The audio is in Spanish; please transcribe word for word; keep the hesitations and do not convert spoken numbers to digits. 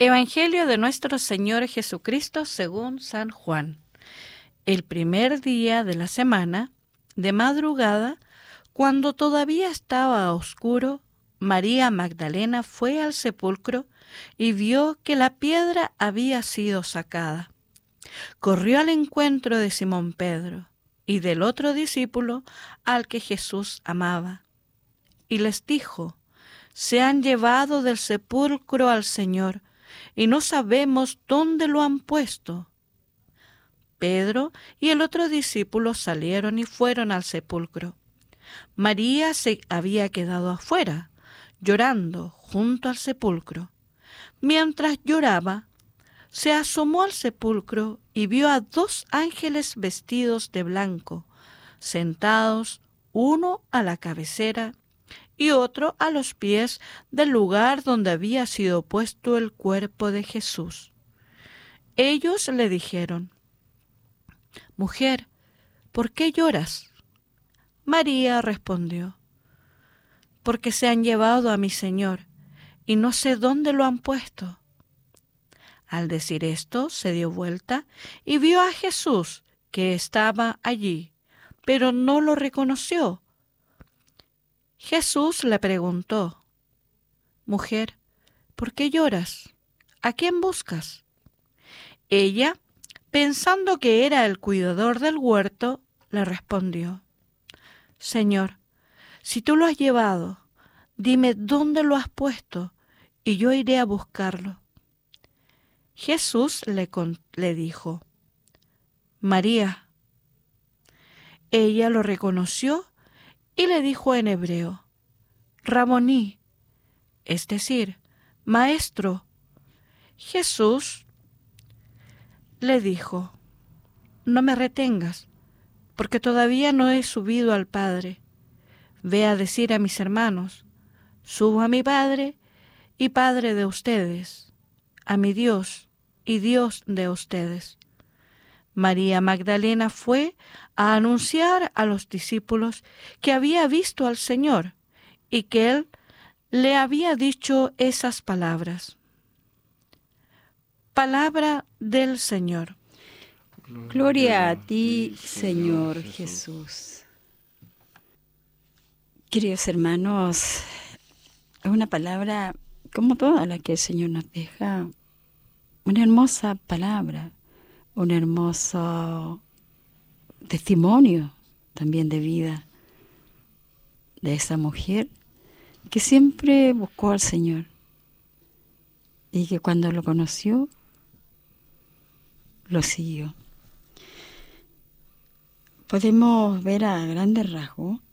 Evangelio de nuestro Señor Jesucristo según San Juan. El primer día de la semana, de madrugada, cuando todavía estaba oscuro, María Magdalena fue al sepulcro y vio que la piedra había sido sacada. Corrió al encuentro de Simón Pedro y del otro discípulo al que Jesús amaba, y les dijo: «Se han llevado del sepulcro al Señor, y no sabemos dónde lo han puesto». Pedro y el otro discípulo salieron y fueron al sepulcro. María se había quedado afuera, llorando junto al sepulcro. Mientras lloraba, se asomó al sepulcro y vio a dos ángeles vestidos de blanco, sentados, uno a la cabecera y otro a los pies del lugar donde había sido puesto el cuerpo de Jesús. Ellos le dijeron: «Mujer, ¿por qué lloras?» María respondió: «Porque se han llevado a mi Señor, y no sé dónde lo han puesto». Al decir esto, se dio vuelta y vio a Jesús, que estaba allí, pero no lo reconoció. Jesús le preguntó: «Mujer, ¿por qué lloras? ¿A quién buscas?» Ella, pensando que era el cuidador del huerto, le respondió: «Señor, si tú lo has llevado, dime dónde lo has puesto, y yo iré a buscarlo». Jesús le, con, le dijo: «María». Ella lo reconoció y le dijo en hebreo: «Raboní», es decir, Maestro. Jesús le dijo: «No me retengas, porque todavía no he subido al Padre. Ve a decir a mis hermanos: subo a mi Padre y Padre de ustedes, a mi Dios y Dios de ustedes». María Magdalena fue a anunciar a los discípulos que había visto al Señor y que Él le había dicho esas palabras. Palabra del Señor. Gloria a ti, Señor Jesús. Queridos hermanos, es una palabra como toda la que el Señor nos deja, una hermosa palabra, un hermoso testimonio también de vida de esa mujer que siempre buscó al Señor y que cuando lo conoció, lo siguió. Podemos ver a grandes rasgos